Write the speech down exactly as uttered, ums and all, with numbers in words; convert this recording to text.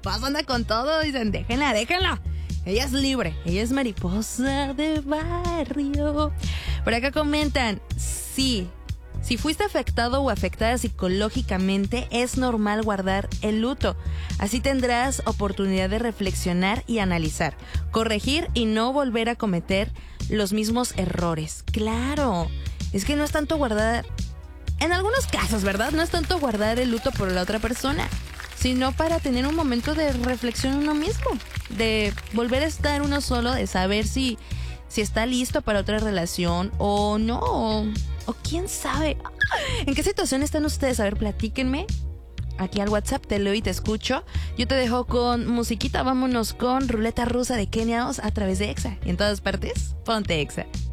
Paz anda con todo, dicen, déjenla, déjenla. Ella es libre, ella es mariposa de barrio. Por acá comentan, sí, si fuiste afectado o afectada psicológicamente, es normal guardar el luto. Así tendrás oportunidad de reflexionar y analizar, corregir y no volver a cometer los mismos errores. Claro, es que no es tanto guardar, en algunos casos, ¿verdad? No es tanto guardar el luto por la otra persona, sino para tener un momento de reflexión uno mismo, de volver a estar uno solo, de saber si, si está listo para otra relación o no, o, o quién sabe. ¿En qué situación están ustedes? A ver, platíquenme. Aquí al WhatsApp te leo y te escucho. Yo te dejo con musiquita, vámonos con Ruleta Rusa de Kenia Oz a través de Exa. Y en todas partes, ponte Exa.